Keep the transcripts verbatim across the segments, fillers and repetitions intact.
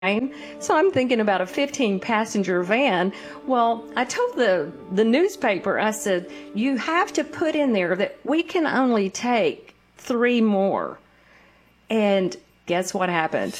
So I'm thinking about a fifteen passenger van. Well, I told the, the newspaper, I said, you have to put in there that we can only take three more. And guess what happened?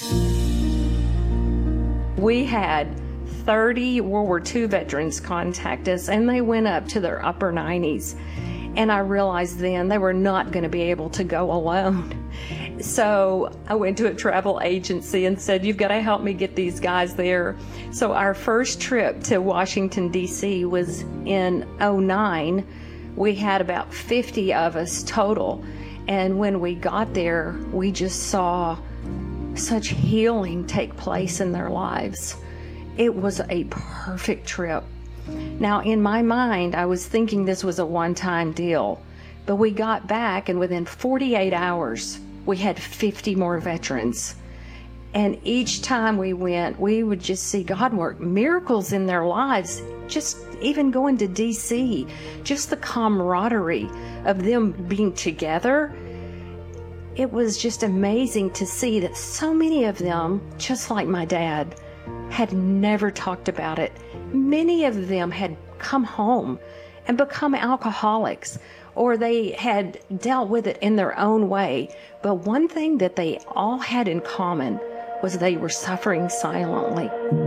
We had thirty World War Two veterans contact us, and they went up to their upper nineties. And I realized then they were not going to be able to go alone. So I went to a travel agency and said, you've got to help me get these guys there. So our first trip to Washington, D C was in oh nine. We had about fifty of us total. And when we got there, we just saw such healing take place in their lives. It was a perfect trip. Now, in my mind, I was thinking this was a one-time deal, but we got back, and within forty-eight hours, we had fifty more veterans. And each time we went, we would just see God work miracles in their lives, just even going to D C, just the camaraderie of them being together. It was just amazing to see that so many of them, just like my dad, had never talked about it. Many of them had come home and become alcoholics, or they had dealt with it in their own way. But one thing that they all had in common was they were suffering silently.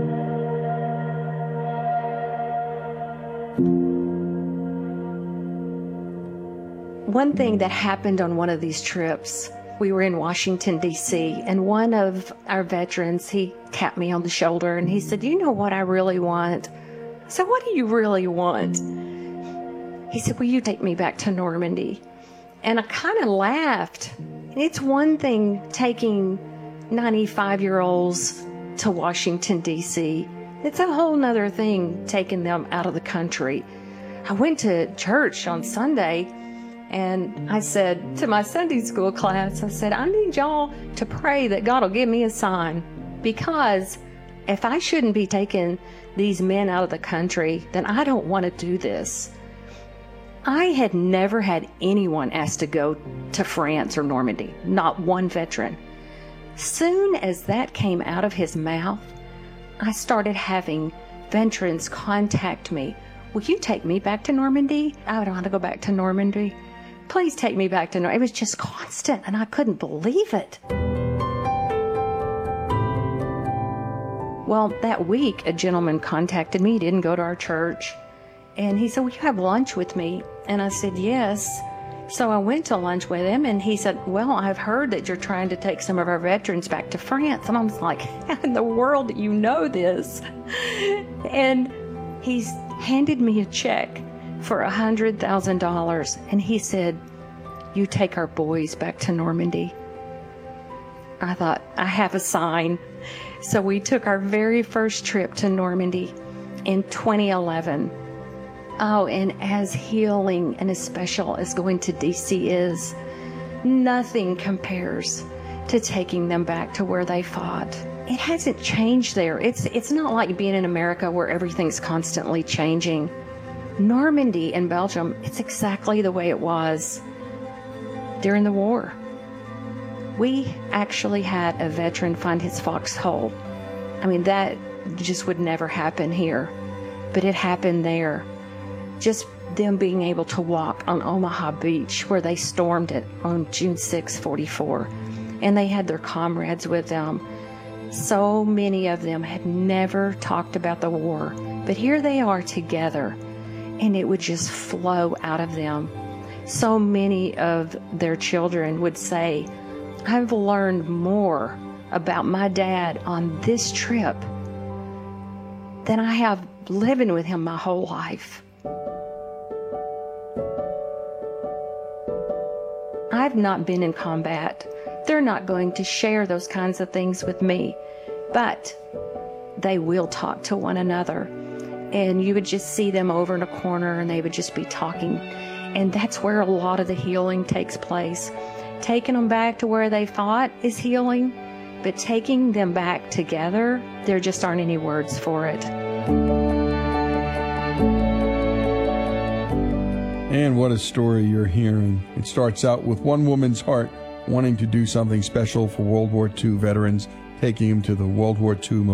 One thing that happened on one of these trips, we were in Washington, D C, and one of our veterans, he tapped me on the shoulder and he said, you know what I really want? I said, what do you really want? He said, will you take me back to Normandy? And I kind of laughed. It's one thing taking ninety-five-year-olds to Washington, D C. It's a whole nother thing taking them out of the country. I went to church on Sunday, and I said to my Sunday school class, I said, I need y'all to pray that God will give me a sign, because if I shouldn't be taking these men out of the country, then I don't want to do this. I had never had anyone ask to go to France or Normandy, not one veteran. Soon as that came out of his mouth, I started having veterans contact me. Will you take me back to Normandy? I don't want to go back to Normandy. Please take me back to Normandy. It was just constant, and I couldn't believe it. Well, that week, a gentleman contacted me. He didn't go to our church. And he said, will you have lunch with me? And I said, yes. So I went to lunch with him, and he said, well, I've heard that you're trying to take some of our veterans back to France. And I was like, how in the world do you know this? And he's handed me a check for one hundred thousand dollars. And he said, you take our boys back to Normandy. I thought, I have a sign. So we took our very first trip to Normandy in twenty eleven. Oh, and as healing and as special as going to D C is, nothing compares to taking them back to where they fought. It hasn't changed there. It's, it's not like being in America where everything's constantly changing. Normandy in Belgium, it's exactly the way it was during the war. We actually had a veteran find his foxhole. I mean, that just would never happen here, but it happened there. Just them being able to walk on Omaha Beach, where they stormed it on June sixth, forty-four, and they had their comrades with them. So many of them had never talked about the war, but here they are together, and it would just flow out of them. So many of their children would say, I've learned more about my dad on this trip than I have living with him my whole life. I've not been in combat. They're not going to share those kinds of things with me, but they will talk to one another. And you would just see them over in a corner, and they would just be talking. And that's where a lot of the healing takes place. Taking them back to where they fought is healing, but taking them back together, there just aren't any words for it. And what a story you're hearing. It starts out with one woman's heart wanting to do something special for World War Two veterans, taking him to the World War Two